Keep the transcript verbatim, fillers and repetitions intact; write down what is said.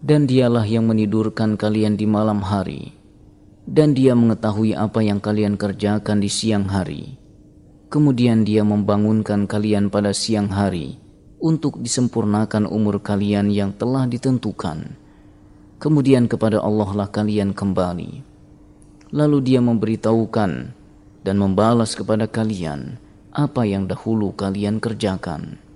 Dan dialah yang menidurkan kalian di malam hari, dan dia mengetahui apa yang kalian kerjakan di siang hari. Kemudian dia membangunkan kalian pada siang hari untuk disempurnakan umur kalian yang telah ditentukan. Kemudian kepada Allah lah kalian kembali. Lalu dia memberitahukan dan membalas kepada kalian apa yang dahulu kalian kerjakan.